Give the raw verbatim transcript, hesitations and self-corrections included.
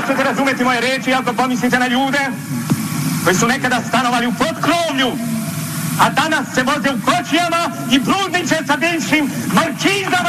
ćete razumeti moje reči ako pomislite na ljude koji su nekada stanovali u potkrovlju, a danas se voze u kočijama i bludniče sa bivšim markizama